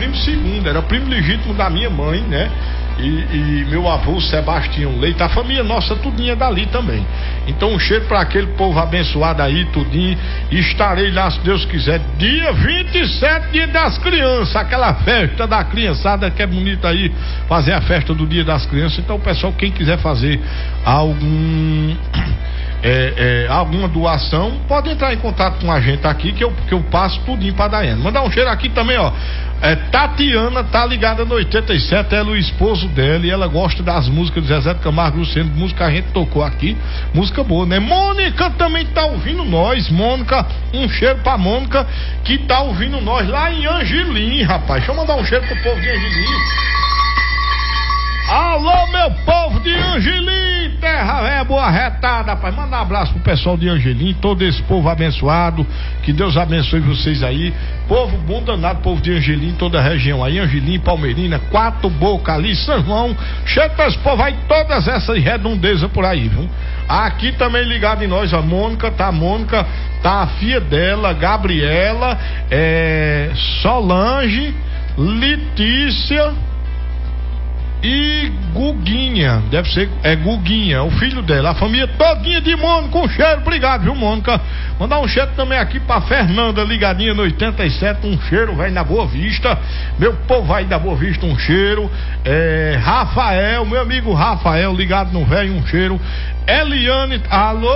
primo segundo, era primo legítimo da minha mãe, né? E meu avô Sebastião Leite, a família nossa tudinha dali também. Então um cheiro para aquele povo abençoado aí, tudinho. Estarei lá, se Deus quiser, dia 27, dia das crianças, aquela festa da criançada que é bonita aí, fazer a festa do dia das crianças. Então pessoal, quem quiser fazer alguma doação, pode entrar em contato com a gente aqui, que eu passo tudinho pra Daiane. Mandar um cheiro aqui também, ó. Tatiana tá ligada no 87, ela é o esposo dela e ela gosta das músicas de Zezé de Camargo Luciano, música que a gente tocou aqui, música boa, né? Mônica também tá ouvindo nós. Mônica, um cheiro pra Mônica que tá ouvindo nós lá em Angelim, rapaz. Deixa eu mandar um cheiro pro povo de Angelim. Alô, meu povo de Angelim, terra boa retada, rapaz. Manda um abraço pro pessoal de Angelim, todo esse povo abençoado, que Deus abençoe vocês aí. Povo bom danado, povo de Angelim, toda a região aí, Angelim, Palmeirina, Quatro Boca ali, São João, cheio desse povo aí, todas essas redondezas por aí, viu? Aqui também ligado em nós, a Mônica, tá a filha dela, Gabriela, Solange, Letícia e Guguinha, deve ser, Guguinha, o filho dela, a família todinha de Mônica, um cheiro, obrigado, viu, Mônica? Mandar um cheiro também aqui pra Fernanda, ligadinha no 87, um cheiro, velho, na Boa Vista, meu povo aí da Boa Vista, um cheiro, Rafael, meu amigo Rafael, ligado no velho, um cheiro, Eliane, alô?